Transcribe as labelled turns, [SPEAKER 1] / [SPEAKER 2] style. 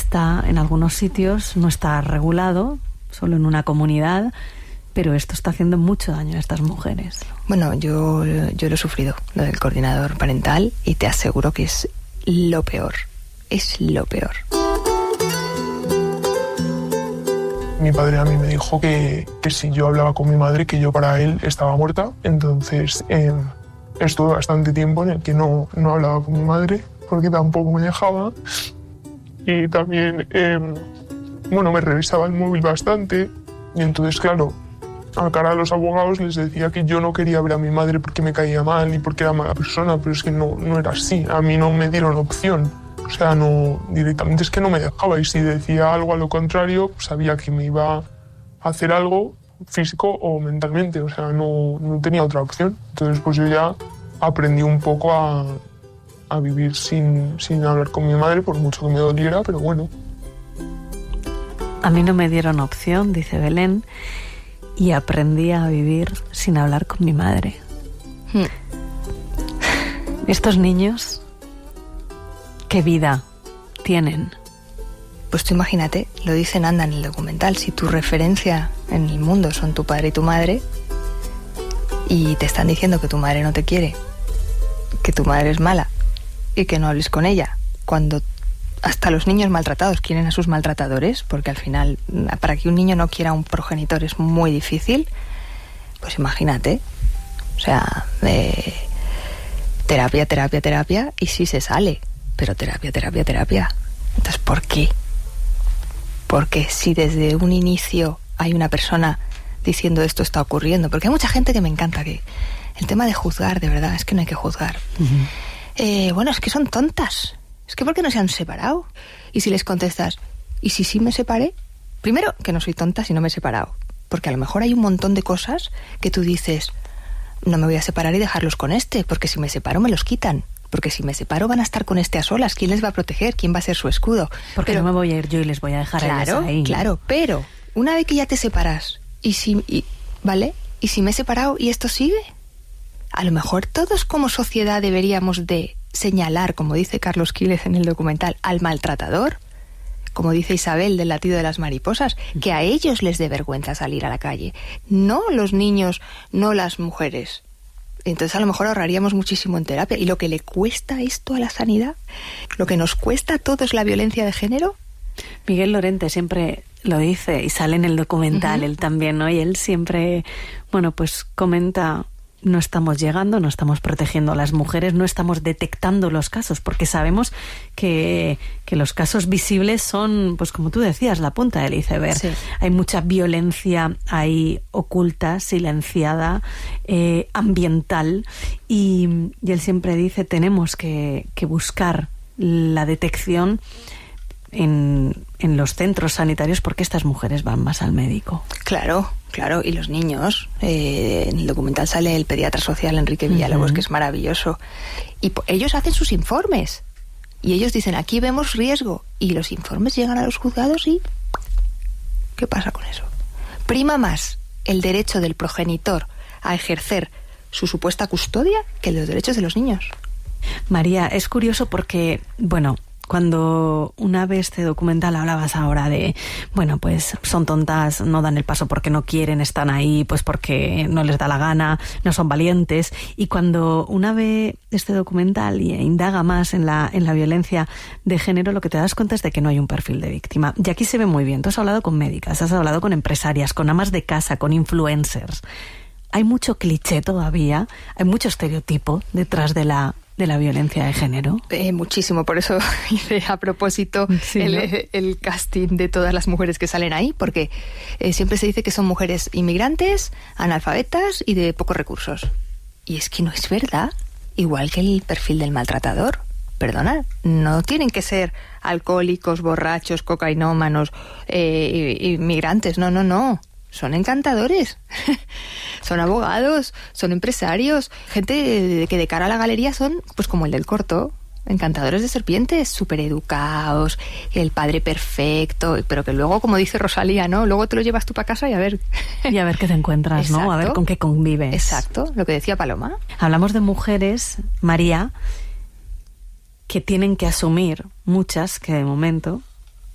[SPEAKER 1] está en algunos sitios, no está regulado, solo en una comunidad, pero esto está haciendo mucho daño a estas mujeres.
[SPEAKER 2] Bueno, yo lo he sufrido, lo del coordinador parental, y te aseguro que es lo peor. Es lo peor.
[SPEAKER 3] Mi padre a mí me dijo que si yo hablaba con mi madre, que yo para él estaba muerta. Entonces estuve bastante tiempo en el que no hablaba con mi madre, porque tampoco me dejaba. Y también, me revisaba el móvil bastante. Y entonces, claro, a cara a los abogados les decía que yo no quería ver a mi madre porque me caía mal y porque era mala persona, pero es que no era así. A mí no me dieron opción. O sea, no, directamente es que no me dejaba, y si decía algo a lo contrario, sabía que me iba a hacer algo físico o mentalmente, o sea, no tenía otra opción. Entonces pues yo ya aprendí un poco a vivir sin hablar con mi madre, por mucho que me doliera, pero bueno.
[SPEAKER 1] A mí no me dieron opción, dice Belén, y aprendí a vivir sin hablar con mi madre. Estos niños, ¿qué vida tienen?
[SPEAKER 2] Pues tú imagínate, lo dice Nanda en el documental, si tu referencia en el mundo son tu padre y tu madre, y te están diciendo que tu madre no te quiere, que tu madre es mala y que no hables con ella, cuando hasta los niños maltratados quieren a sus maltratadores, porque al final para que un niño no quiera a un progenitor es muy difícil, pues imagínate, o sea, terapia, y sí se sale, pero terapia. Entonces, ¿por qué? Porque si desde un inicio hay una persona diciendo esto está ocurriendo, porque hay mucha gente que me encanta, que el tema de juzgar, de verdad, es que no hay que juzgar. Bueno, es que son tontas. Es que ¿por qué no se han separado? Y si les contestas, ¿y si sí me separé? Primero, que no soy tonta si no me he separado. Porque a lo mejor hay un montón de cosas que tú dices, no me voy a separar y dejarlos con este, porque si me separo me los quitan. Porque si me separo van a estar con este a solas. ¿Quién les va a proteger? ¿Quién va a ser su escudo?
[SPEAKER 1] Porque no me voy a ir yo y les voy a dejar a ellas ahí.
[SPEAKER 2] Claro, pero una vez que ya te separas, ¿vale? ¿Y si me he separado y esto sigue? A lo mejor todos como sociedad deberíamos de señalar, como dice Carlos Quílez en el documental, al maltratador, como dice Isabel del latido de las mariposas, que a ellos les dé vergüenza salir a la calle. No los niños, no las mujeres. Entonces a lo mejor ahorraríamos muchísimo en terapia. Y lo que le cuesta esto a la sanidad, lo que nos cuesta a todos la violencia de género.
[SPEAKER 1] Miguel Lorente siempre lo dice y sale en el documental, él también, ¿no? Y él siempre, pues comenta, no estamos llegando, no estamos protegiendo a las mujeres, no estamos detectando los casos, porque sabemos que los casos visibles son, pues como tú decías, la punta del iceberg. Sí. Hay mucha violencia ahí oculta, silenciada, ambiental, y él siempre dice, tenemos que buscar la detección en los centros sanitarios, porque estas mujeres van más al médico. Claro, y los niños. En el documental sale el pediatra social Enrique Villalobos, que es maravilloso. Y ellos hacen sus informes. Y ellos dicen, aquí vemos riesgo. Y los informes llegan a los juzgados y... ¿qué pasa con eso? Prima más el derecho del progenitor a ejercer su supuesta custodia que los derechos de los niños. María, es curioso porque, cuando una vez este documental hablabas ahora de, pues son tontas, no dan el paso porque no quieren, están ahí pues porque no les da la gana, no son valientes. Y cuando una ve este documental y indaga más en la violencia de género, lo que te das cuenta es de que no hay un perfil de víctima. Y aquí se ve muy bien. Tú has hablado con médicas, has hablado con empresarias, con amas de casa, con influencers. Hay mucho cliché todavía, hay mucho estereotipo detrás de la violencia de género.
[SPEAKER 2] Muchísimo, por eso hice a propósito el casting de todas las mujeres que salen ahí, porque siempre se dice que son mujeres inmigrantes, analfabetas y de pocos recursos. Y es que no es verdad, igual que el perfil del maltratador. Perdona, no tienen que ser alcohólicos, borrachos, cocainómanos, inmigrantes, no. Son encantadores, son abogados, son empresarios, gente que de cara a la galería son, pues como el del corto, encantadores de serpientes, súper educados, el padre perfecto, pero que luego, como dice Rosalía, ¿no? Luego te lo llevas tú para casa y a ver...
[SPEAKER 1] Y a ver qué te encuentras, exacto, ¿no? A ver con qué convives.
[SPEAKER 2] Exacto, lo que decía Paloma.
[SPEAKER 1] Hablamos de mujeres, María, que tienen que asumir, muchas que de momento